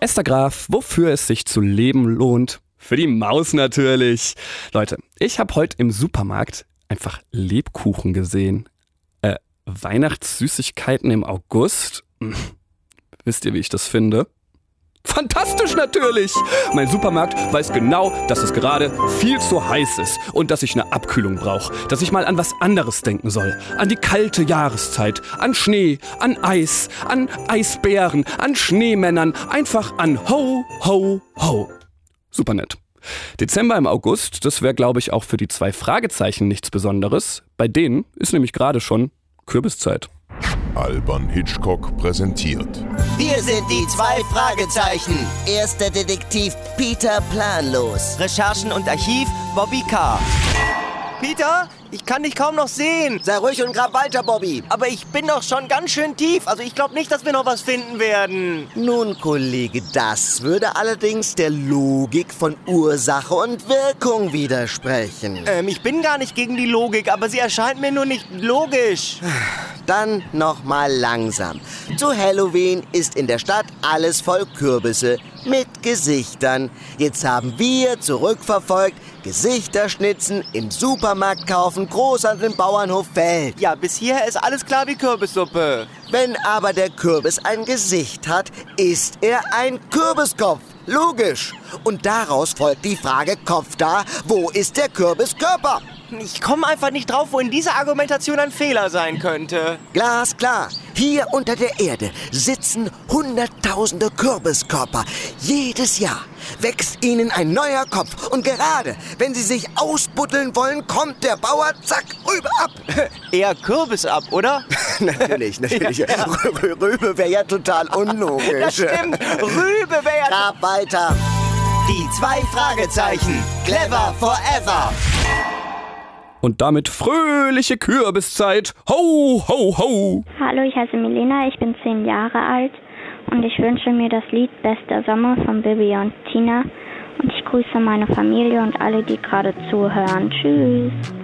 Esther Graf, wofür es sich zu leben lohnt? Für die Maus natürlich. Leute, ich habe heute im Supermarkt einfach Lebkuchen gesehen. Weihnachtssüßigkeiten im August? Wisst ihr, wie ich das finde? Fantastisch natürlich! Mein Supermarkt weiß genau, dass es gerade viel zu heiß ist und dass ich eine Abkühlung brauche. Dass ich mal an was anderes denken soll. An die kalte Jahreszeit, an Schnee, an Eis, an Eisbären, an Schneemännern. Einfach an Ho, Ho, Ho. Super nett. Dezember im August, das wäre, glaube ich, auch für die 2 Fragezeichen nichts Besonderes. Bei denen ist nämlich gerade schon Kürbiszeit. Alban Hitchcock präsentiert. Wir sind die 2 Fragezeichen. Erster Detektiv Peter Planlos. Recherchen und Archiv Bobby K. Peter, ich kann dich kaum noch sehen. Sei ruhig und grab weiter, Bobby. Aber ich bin doch schon ganz schön tief. Also ich glaube nicht, dass wir noch was finden werden. Nun, Kollege, das würde allerdings der Logik von Ursache und Wirkung widersprechen. Ich bin gar nicht gegen die Logik, aber sie erscheint mir nur nicht logisch. Dann noch mal langsam. Zu Halloween ist in der Stadt alles voll Kürbisse mit Gesichtern. Jetzt haben wir zurückverfolgt, Gesichter schnitzen, im Supermarkt kaufen, groß an den Bauernhof Feld. Ja, bis hierher ist alles klar wie Kürbissuppe. Wenn aber der Kürbis ein Gesicht hat, ist er ein Kürbiskopf. Logisch. Und daraus folgt die Frage, Kopf da, wo ist der Kürbiskörper? Ich komme einfach nicht drauf, wo in dieser Argumentation ein Fehler sein könnte. Glasklar. Hier unter der Erde sitzen hunderttausende Kürbiskörper. Jedes Jahr wächst ihnen ein neuer Kopf. Und gerade, wenn sie sich ausbuddeln wollen, kommt der Bauer, zack, Rübe ab. Eher Kürbis ab, oder? Natürlich. Ja. Rübe wäre ja total unlogisch. Das stimmt. Rübe wäre ja... Grab weiter. Die 2 Fragezeichen. Clever forever. Und damit fröhliche Kürbiszeit. Ho, ho, ho. Hallo, ich heiße Milena, ich bin 10 Jahre alt und ich wünsche mir das Lied Bester Sommer von Bibi und Tina. Und ich grüße meine Familie und alle, die gerade zuhören. Tschüss.